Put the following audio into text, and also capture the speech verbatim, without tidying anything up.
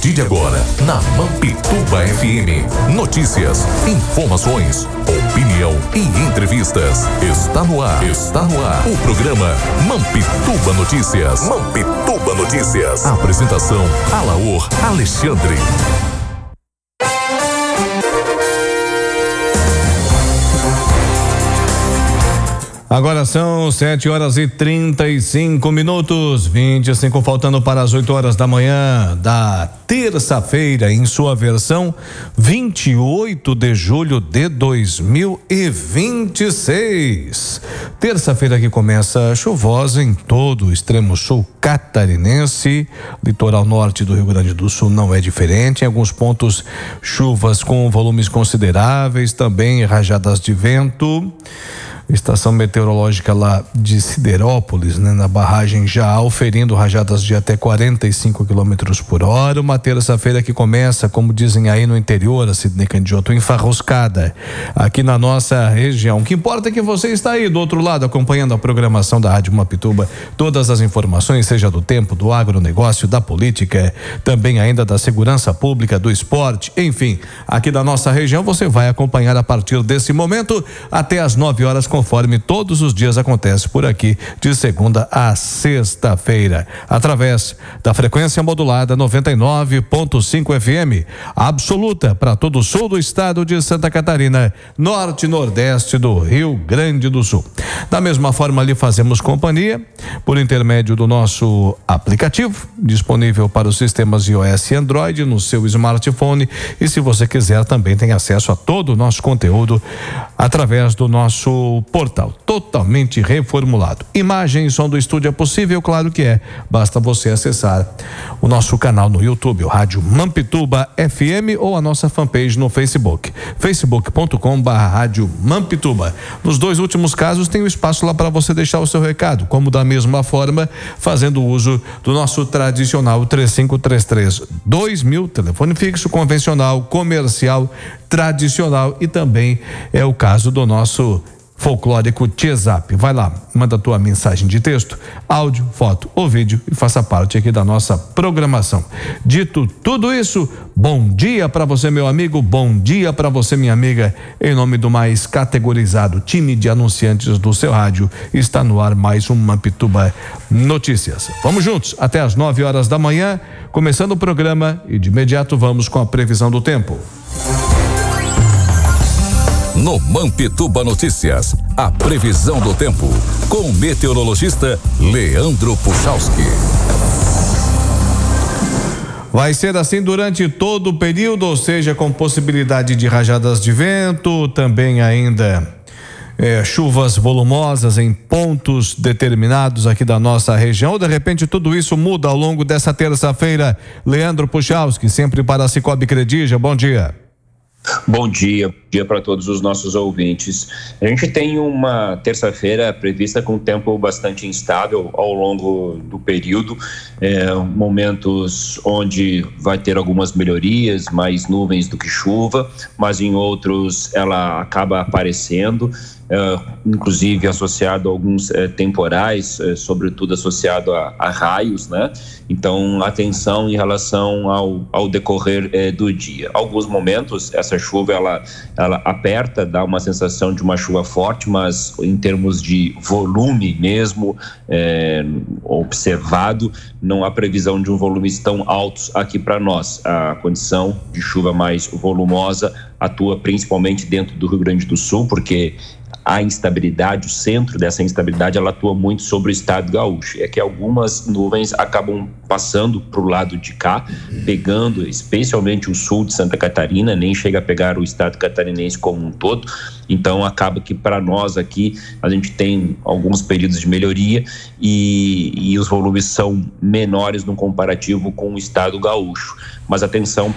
partir de agora, na Mampituba F M, notícias, informações, opinião e entrevistas. Está no ar, está no ar, o programa Mampituba Notícias. Mampituba Notícias. Apresentação, Alaor Alexandre. Agora são sete horas e trinta e cinco minutos, vinte e cinco faltando para as oito horas da manhã da terça-feira, em sua versão vinte e oito de julho de dois mil e vinte e seis. Terça-feira que começa chuvosa em todo o extremo sul catarinense, litoral norte do Rio Grande do Sul não é diferente. Em alguns pontos, chuvas com volumes consideráveis, também rajadas de vento. Estação meteorológica lá de Siderópolis, né, na barragem já oferindo rajadas de até quarenta e cinco quilômetros por hora. Uma terça-feira que começa, como dizem aí no interior, a Sidney Candioto, enfarroscada aqui na nossa região. O que importa é que você está aí do outro lado acompanhando a programação da Rádio Mampituba, todas as informações, seja do tempo, do agronegócio, da política, também ainda da segurança pública, do esporte, enfim, aqui da nossa região você vai acompanhar a partir desse momento até as nove horas, conforme todos os dias acontece por aqui, de segunda a sexta-feira, através da frequência modulada noventa e nove ponto cinco F M, absoluta para todo o sul do estado de Santa Catarina, norte e nordeste do Rio Grande do Sul. Da mesma forma, lhe fazemos companhia por intermédio do nosso aplicativo, disponível para os sistemas iOS e Android no seu smartphone, e se você quiser também tem acesso a todo o nosso conteúdo através do nosso portal, totalmente reformulado. Imagem e som do estúdio é possível? Claro que é. Basta você acessar o nosso canal no YouTube, o Rádio Mampituba F M, ou a nossa fanpage no Facebook, facebook ponto com barra Rádio Mampituba. Nos dois últimos casos tem o espaço lá para você deixar o seu recado, como da mesma forma, fazendo uso do nosso tradicional três cinco três três dois mil, telefone fixo, convencional, comercial, tradicional, e também é o caso do nosso folclórico WhatsApp. Vai lá, manda tua mensagem de texto, áudio, foto ou vídeo e faça parte aqui da nossa programação. Dito tudo isso, bom dia para você, meu amigo, bom dia para você, minha amiga. Em nome do mais categorizado time de anunciantes do seu rádio, está no ar mais um Mampituba Notícias. Vamos juntos até as nove horas da manhã, começando o programa, e de imediato vamos com a previsão do tempo. No Mampituba Notícias, a previsão do tempo, com o meteorologista Leandro Puchalski. Vai ser assim durante todo o período, ou seja, com possibilidade de rajadas de vento, também ainda é, chuvas volumosas em pontos determinados aqui da nossa região. Ou de repente tudo isso muda ao longo dessa terça-feira. Leandro Puchalski, sempre para a Cicobi Credija, bom dia. Bom dia, bom dia para todos os nossos ouvintes. A gente tem uma terça-feira prevista com tempo bastante instável ao longo do período, é, momentos onde vai ter algumas melhorias, mais nuvens do que chuva, mas em outros ela acaba aparecendo, é, inclusive associado a alguns é, temporais, é, sobretudo associado a, a raios, né? Então, atenção em relação ao, ao decorrer é, do dia. Alguns momentos essa chuva ela, ela aperta, dá uma sensação de uma chuva forte, mas em termos de volume mesmo é, observado, não há previsão de um volumes tão altos aqui para nós. A condição de chuva mais volumosa atua principalmente dentro do Rio Grande do Sul, porque a instabilidade, o centro dessa instabilidade, ela atua muito sobre o estado gaúcho. É que algumas nuvens acabam passando para o lado de cá, pegando especialmente o sul de Santa Catarina, nem chega a pegar o estado catarinense como um todo. Então acaba que para nós aqui a gente tem alguns períodos de melhoria e, e os volumes são menores no comparativo com o estado gaúcho. Mas atenção